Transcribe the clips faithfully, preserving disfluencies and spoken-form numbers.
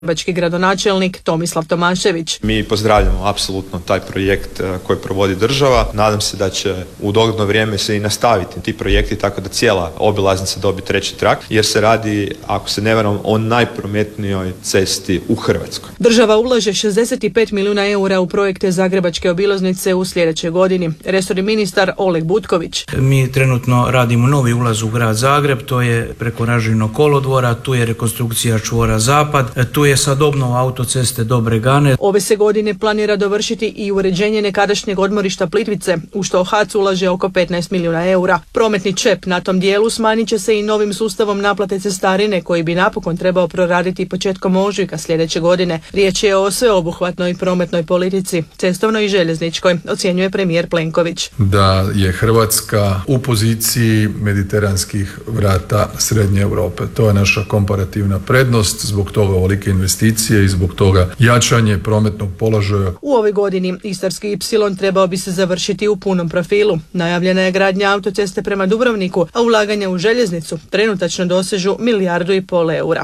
zagrebački gradonačelnik Tomislav Tomašević. Mi pozdravljamo apsolutno taj projekt koji provodi država. Nadam se da će u dogledno vrijeme se i nastaviti ti projekti tako da cijela obilaznica dobije treći trak, jer se radi, ako se ne varam, o najprometnijoj cesti u Hrvatskoj. Država ulaže šezdeset pet milijuna eura u projekte zagrebačke obilaznice u sljedećoj godini. Resorni ministar Oleg Butković. Mi trenutno radimo novi ulaz u grad Zagreb, to je preko Ražinog kolodvora, tu je rekonstrukcija čvora Zapad, tu je sad obnova autoceste do Bregane. Ove se godine planira dovršiti i uređenje nekadašnjeg odmorišta Plitvice, u što H A C ulaže oko petnaest milijuna eura. Prometni čep na tom dijelu smanjit će se i novim sustavom naplate cestarine koji bi napokon trebao proraditi početkom ožujka sljedeće godine. Riječ je o sveobuhvatnoj prometnoj politici, cestovnoj i željezničkoj, ocjenjuje premijer Plenković. Da je Hrvatska u poziciji mediteranskih vrata Srednje Europe. To je naša komparativna prednost, zbog toga ovolike investicije i zbog toga jačanje prometnog položaja. U ovoj godini Istarski ipsilon trebao bi se završiti u punom profilu. Najavljena je gradnja autoceste prema Dubrovniku, a ulaganja u željeznicu trenutačno dosežu milijardu i pol eura.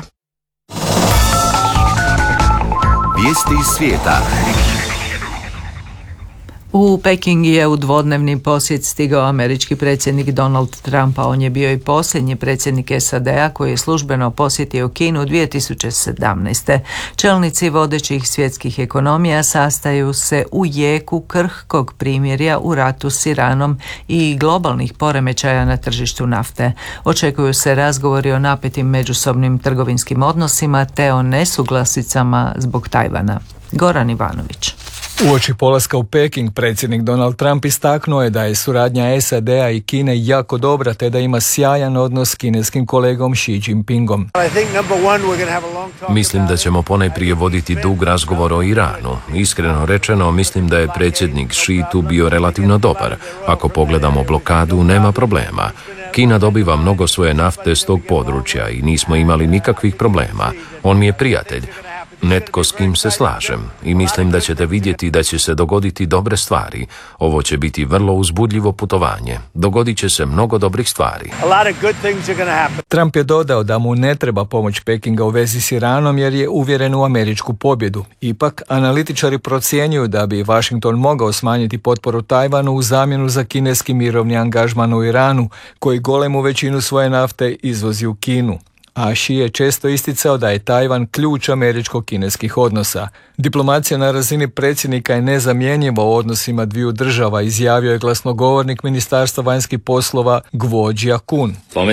Vijesti iz svijeta. U Peking je u dvodnevni posjet stigao američki predsjednik Donald Trump, a on je bio i posljednji predsjednik S A D-a koji je službeno posjetio Kinu dvije tisuće sedamnaeste. Čelnici vodećih svjetskih ekonomija sastaju se u jeku krhkog primirja u ratu s Iranom i globalnih poremećaja na tržištu nafte. Očekuju se razgovori o napetim međusobnim trgovinskim odnosima te o nesuglasicama zbog Tajvana. Goran Ivanović. Uoči polaska u Peking, predsjednik Donald Trump istaknuo je da je suradnja S A D-a i Kine jako dobra, te da ima sjajan odnos s kineskim kolegom Xi Jinpingom. Mislim da ćemo ponajprije voditi dug razgovor o Iranu. Iskreno rečeno, mislim da je predsjednik Xi tu bio relativno dobar. Ako pogledamo blokadu, nema problema. Kina dobiva mnogo svoje nafte s tog područja i nismo imali nikakvih problema. On mi je prijatelj. Netko s kim se slažem i mislim da ćete vidjeti da će se dogoditi dobre stvari. Ovo će biti vrlo uzbudljivo putovanje. Dogodit će se mnogo dobrih stvari. Trump je dodao da mu ne treba pomoć Pekinga u vezi s Iranom jer je uvjeren u američku pobjedu. Ipak, analitičari procjenjuju da bi Washington mogao smanjiti potporu Tajvanu u zamjenu za kineski mirovni angažman u Iranu, koji golemu većinu svoje nafte izvozi u Kinu. A Xi je često isticao da je Tajvan ključ američko-kineskih odnosa. Diplomacija na razini predsjednika je nezamjenjiva u odnosima dviju država, izjavio je glasnogovornik Ministarstva vanjskih poslova Guo Jiakun.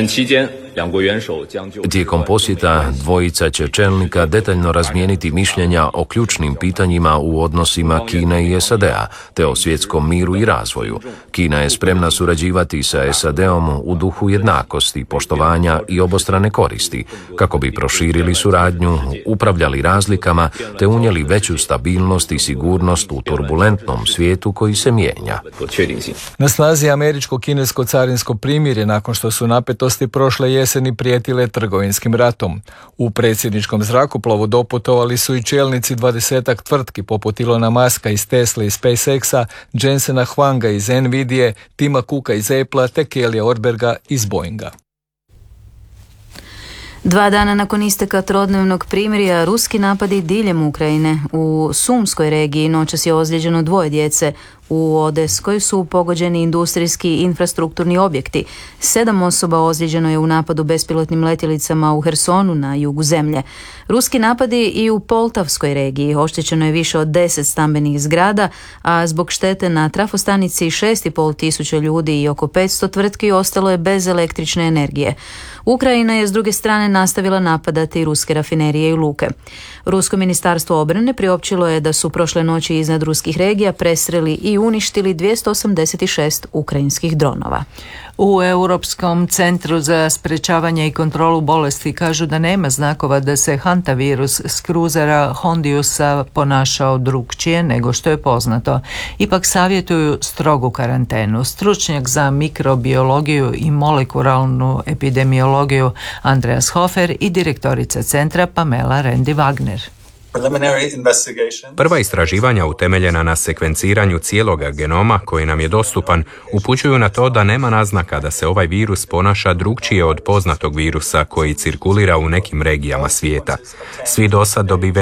Tijekom posjeta dvojica će čelnika detaljno razmijeniti mišljenja o ključnim pitanjima u odnosima Kine i S A D-a, te o svjetskom miru i razvoju. Kina je spremna surađivati sa S A D-om u duhu jednakosti, poštovanja i obostrane koristi, kako bi proširili suradnju, upravljali razlikama, te unijeli veću stabilnost i sigurnost u turbulentnom svijetu koji se mijenja. Na snazi je američko-kinesko carinsko primirje nakon što su napetosti prošle jeseni prijetile trgovinskim ratom. U predsjedničkom zrakoplovu doputovali su i čelnici dvadesetak tvrtki poput Ilona Muska iz Tesla i SpaceX-a, Jensena Huanga iz Nvidije, Tima Cooka iz Apple-a te Kellya Orberga iz Boeinga. Dva dana nakon isteka trodnevnog primirja, ruski napadi diljem Ukrajine. U Sumskoj regiji noćas je ozlijeđeno dvoje djece. U Odeskoj su pogođeni industrijski i infrastrukturni objekti. Sedam osoba ozlijeđeno je u napadu bespilotnim letjelicama u Hersonu na jugu zemlje. Ruski napadi i u Poltavskoj regiji. Oštećeno je više od deset stambenih zgrada, a zbog štete na trafostanici šest i pol tisuća ljudi i oko petsto tvrtki ostalo je bez električne energije. Ukrajina je s druge strane nastavila napadati ruske rafinerije i luke. Rusko ministarstvo obrane priopćilo je da su prošle noći iznad ruskih regija presreli i uništili dvjesto osamdeset šest ukrajinskih dronova. U Europskom centru za sprečavanje i kontrolu bolesti kažu da nema znakova da se hantavirus s kruzera Hondiusa ponašao drukčije nego što je poznato. Ipak savjetuju strogu karantenu. Stručnjak za mikrobiologiju i molekularnu epidemiologiju Andreas Hofer i direktorica centra Pamela Rendi Wagner. Prva istraživanja utemeljena na sekvenciranju cijeloga genoma koji nam je dostupan upućuju na to da nema naznaka da se ovaj virus ponaša drukčije od poznatog virusa koji cirkulira u nekim regijama svijeta. Svi dosad dobiveni